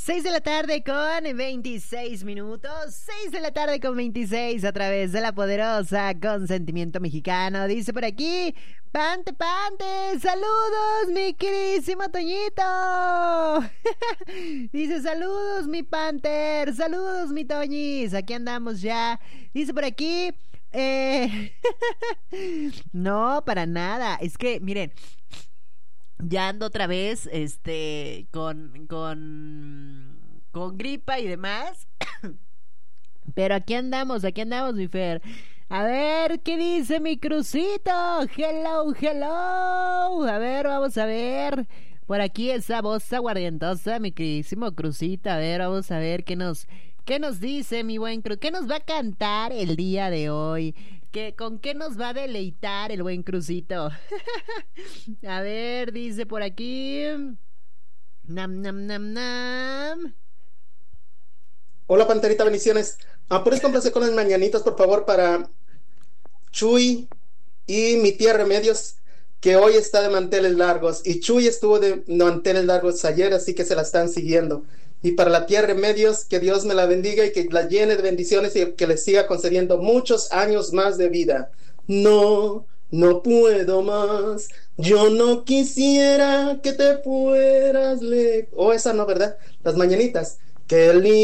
6 de la tarde con 26 minutos. 6 de la tarde con 26 a través de la poderosa Consentimiento Mexicano. Dice por aquí, Pante, Pante, saludos, mi queridísimo Toñito. Dice, saludos, mi Panther, saludos, mi Toñis. Aquí andamos ya. Dice por aquí, no, para nada. Es que, miren, ya ando otra vez, con gripa y demás. Pero aquí andamos, mi Fer. A ver, ¿qué dice mi Crucito? Hello, hello. A ver, vamos a ver. Por aquí esa voz aguardientosa, mi queridísimo Crucito. A ver, vamos a ver qué nos dice mi buen Cruz. ¿Qué nos va a cantar el día de hoy? ¿Con qué nos va a deleitar el buen Crucito? A ver, dice por aquí. Nam, nam, nam, nam. Hola Panterita, bendiciones. ¿Puedes complacer con las mañanitas, por favor, para Chuy y mi tía Remedios, que hoy está de manteles largos? Y Chuy estuvo de manteles largos ayer, así que se la están siguiendo. Y para la tía Remedios, que Dios me la bendiga y que la llene de bendiciones y que le siga concediendo muchos años más de vida. No, no puedo más. Yo no quisiera que te fueras lejos. Oh, esa no, ¿verdad? Las mañanitas. Que el